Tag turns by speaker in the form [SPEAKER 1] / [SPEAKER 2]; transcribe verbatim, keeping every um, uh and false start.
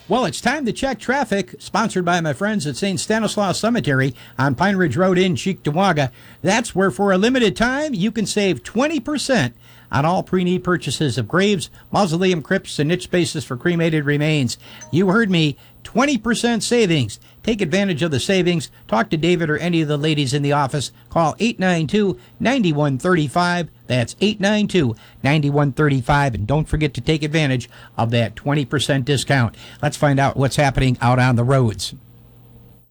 [SPEAKER 1] Well, it's time to check traffic, sponsored by my friends at Saint Stanislaus Cemetery on Pine Ridge Road in Cheektowaga. That's where, for a limited time, you can save twenty percent on all pre-need purchases of graves, mausoleum crypts, and niche spaces for cremated remains. You heard me, twenty percent savings. Take advantage of the savings. Talk to David or any of the ladies in the office. Call eight nine two, nine one three five. That's eight nine two, nine one three five. And don't forget to take advantage of that twenty percent discount. Let's find out what's happening out on the roads.